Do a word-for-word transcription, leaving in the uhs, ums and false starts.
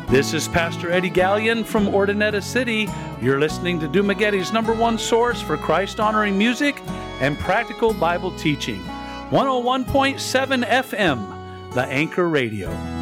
This is Pastor Eddie Gallion from Ordinetta City. You're listening to Dumagetti's number one source for Christ-honoring music and practical Bible teaching. one oh one point seven F M, The Anchor Radio.